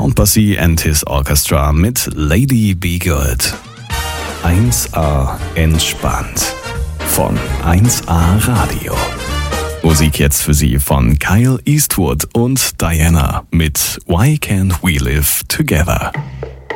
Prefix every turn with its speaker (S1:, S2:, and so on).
S1: Count Basie and his Orchestra mit Lady Be Good. 1A entspannt von 1A Radio. Musik jetzt für Sie von Kyle Eastwood und Diana mit Why Can't We Live Together.